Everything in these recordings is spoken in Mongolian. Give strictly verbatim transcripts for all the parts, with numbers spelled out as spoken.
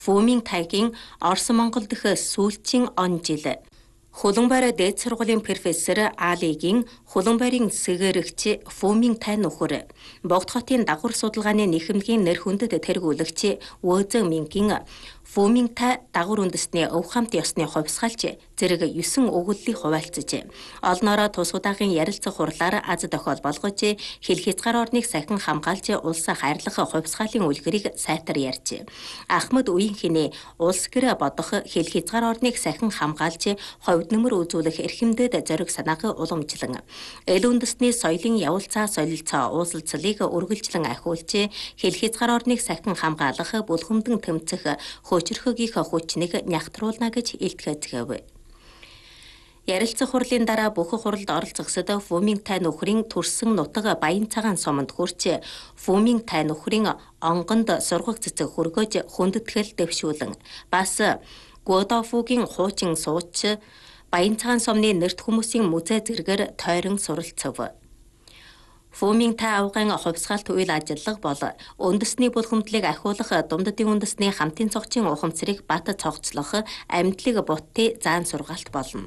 Фуминг тайгийн Орос Монгол дэх сүүлчийн он жил. Хуланбайр дээд сургуулийн профессор Алигийн хуланбайрын сэгэрэгч Фуминг тай нөхөр Богд хотын дагвар судалгааны нэхэмдгийн нэр хүндэт тэргүүлэгч Вözeng Minгийн Фуминг тай дагвар үндэстний өв хамт ёсны хувьсгалч зэрэг есөн өгүүллийг хуваалцаж олноороо тус удаагийн ярилцах хурлаар аз тохиол болгож хил хязгаар орныг сахин хамгаалж улсаа хайрлах хувьсгалын үлгэрийг сайтар ярьж Ахмад Үеийнхний улс гэр бодох хил хязгаар орныг сахин хамгаалж хувьд нэмэр үзүүлэх эрхэмдэд зориг санааг уламжлан эл үндэстний соёлын явуулцаа солилцоо уулзалцлыг үргэлжлэн ахиулж хил хязгаар орныг сахин хамгаалах бүлгэмдэн тэмцэх хөчрөхөгийн хүчнийг нягтруулна гэж илтгэдэг. Ярилцах хурлын дараа бүх хуралд оролцогсод Фуминг тай нөхрийн төрсөн нутаг Баян цагаан суманд хүрч Фуминг тай нөхрийн онгонд сургах цэцэг хөргөж хүндэтгэл дэвшүүлэн бас Гуодафугийн хуучин сууч Баян цагаан сумны нэрт хүмүүсийн музей зэргээр тойрон суралцав. Фуминг тай авгайн хувьсгалт үйл ажиллагаа бол үндэсний бүлгэмдлийг ахиулах Дундадын үндэсний хамтын цогцын ухамсарыг бат цогцлох амьдлыг бутты заан сургаалт болно.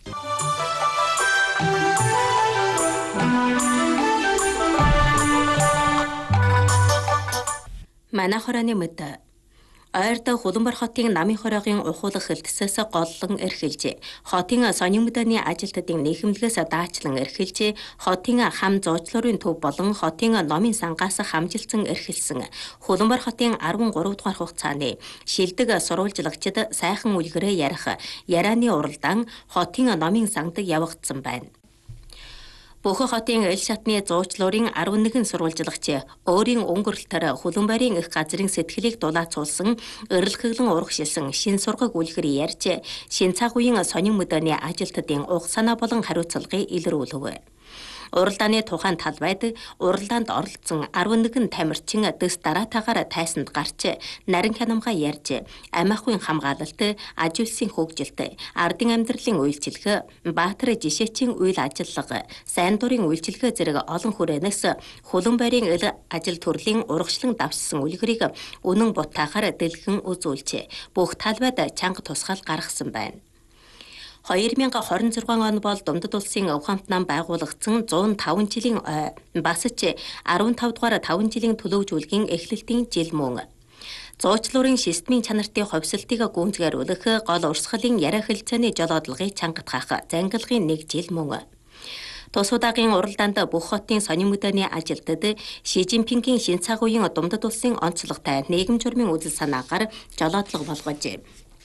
Манай хорооны мэд ойрд Хуланбар хотын намын хороогийн ухуулах хэлтсээс голлон эрхэлж, хотын сонин мэдээний ажилтнуудын нийгэмлэгээс даачлан эрхэлж, хотын хам зуучлуурын төв болон хотын номын сангаас хамжилсан эрхэлсэн Хуланбар хотын арван гурав дугаар хугацааны шилдэг сурвалжлагчид сайхан үлгэрээ ярих ярианы уралдаан хотын номын сангад явагдсан байна. Бүх хотын эл шатны зуучлуурын арван нэгэн сурвалжлагч өөрийн өнгөрлөлтөөр Хуланбайрын их газрын сэтгэлийг дулаацуулсан эрэлхэглэн урагшилсан шин сургаг үлгэр ярьж шин цаг үеийн сонин мэдээний ажилтнуудын уг санаа болон хариуцлагыг илрүүлв. Уралдааны тухайн талбайд уралдаанд оролцсон арван нэгэн тамирчин дэс дараатаагаар тайсанд гарч нарийн хянамга ярьж амь ахуйн хамгаалалт, аж үйлсийн хөгжилт, ардын амьдралын үйлчилгээ, баатар жишээчийн үйл ажиллагаа, сайн дурын үйлчилгээ зэрэг олон хүрээнээс Хуланбайрын эл ажил төрлийн урагшлан давчсан үлгэрийг үнэн бутаахаар дэлгэн үзүүлж бүх талбайд чанга тусгаал гаргасан байна. хоёр мянга хорин зургаан он бол Дундад улсын өв хамт нам байгуулагдсан зуун таван жилийн ой бас ч арван тав дугаар таван жилийн төлөвжүүлгийн эхлэлтийн жил мөн. Зуучлуурын системийн чанартын хувьсалтыг гүйцэтгүүлэх гол урсгалын яриа хэлцээний жолоодлагыг чангатгах зангилгын нэг жил мөн. Тус удаагийн уралдаанд бүх хотын сонин мэдээний ажилтнууд Ши Жинпингийн шин цаг үеийн Дундад улсын онцлогтой нийгэм журмын үзэл санаагаар жолоодлого болгожээ.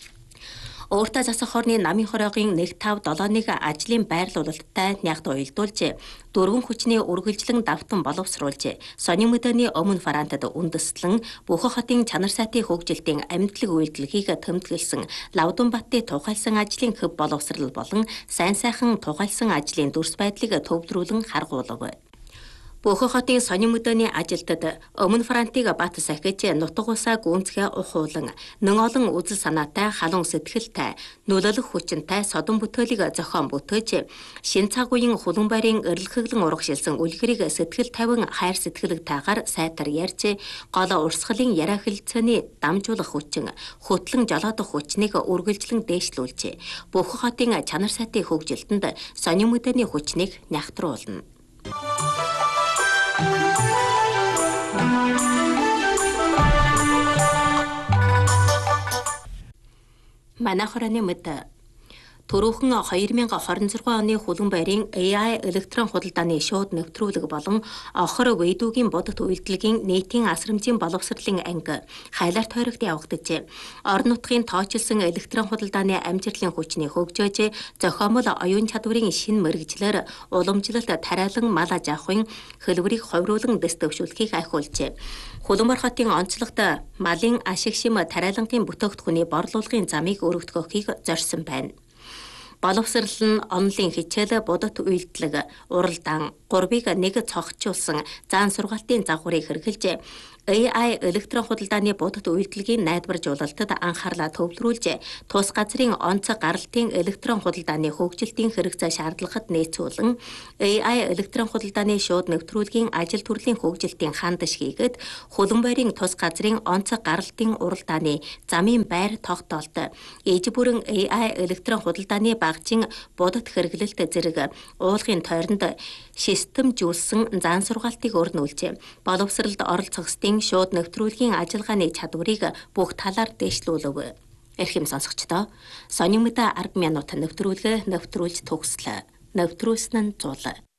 Өөртөө засах хорны намын хороогийн нэг тав долооныг ажлын байрлуулалттай нягт уялдуулж, дөрвөн хүчний үргэлжлэн давтан боловсруулж, сонин мэдээний өмнө фарантад үндэслэн бүх хотын чанар сайтын хөгжилтийн амьдлаг үйлдэлгийг тэмдэглэсэн Лавдунбаттын тухайлсан ажлын хөв боловсрал болон сайн сайхан тухайлсан ажлын дүрс байдлыг төвлөрүүлэн харгуулв. Бүх хотын сонин мэдээний ажилтнууд өмнө франтыг бат сахиж нутаг усаа гүнзгээ ухуулан нэн олон үзэл санаатай халуун сэтгэлтэй нөлөөлөх хүчинтэй содон бүтээлийг зохион бүтээж шин цаг үеийн Хуланбайрын эрэлхэглэн урагшилсан үлгэрийг сэтгэл тавин хайр сэтгэлэгтэйгээр сайтар ярьж гол урсгалын яриа хэлцээний дамжуулах хүчин хөтлөн жолоодох хүчнийг үргэлжлэн дээшлүүлж бүх хотын чанар сайтын хөгжилтөнд сонин мэдээний хүчнийг нягтруулна. Манай хорооны мэд Төрөөхөн хоёр мянга хорин зургаан оны Хуланбайрын А I электрон худалдааны шууд нэвтрүүлэг болон охор вэйдүүгийн бодит үйлдэлгийн нийтийн асрамжийн боловсролын анги хайлаар тойрогт явагдажээ. Орон нутгийн тоочилсон электрон худалдааны амжилтлын хүчний хөгжөөж, зохиомол оюун чадварын шин мэрэгжлэр уламжлалт тариалан мал аж ахуйн хөлбөрийг ховруулан дэс төвшүүлэхийг ахиулжээ. Хуланбар хотын онцлогтой малын ашиг шим тариалангийн бүтээгдэхүүний борлуулгын замыг өргөдгөхийг зорьсон байна. Боловсрал нь онлын хичээл, бодит үйлдэлэг, уралдаан, гурвыг нэг цогцолсон заан сургаалтын загварыг хэрэгжилж, A I электрон худалдааны будад үйлдэлгийн найдваржуулалтад анхаарлаа төвлөрүүлж, тус газрын онцог гаралтын электрон худалдааны хөгжилтийн хэрэгцээ шаардлагад нээцүүлэн A I электрон худалдааны шууд нэвтрүүлгийн ажил төрлийн хөгжилтийн хандаж хийгээд хөлөн байрын тус газрын онцог гаралтын уралдааны замын байр тогтоолт, ээж бүрэн A I электрон худалдааны багжийн будад хэрэглэлт зэрэг уулгын тойронд системжүүлсэн зан сургаалтыг өрнүүлжээ. Боловсролд оролцохстын шууд нэвтрүүлгийн ажиллагааны чадварыг бүх талаар дэвшлүүлв. Эрхэм сонсогчдоо, сонин мэдээ арга минут нэвтрүүлгээ нэвтрүүлж төгслөө. Нэвтрүүлсэн нь зул.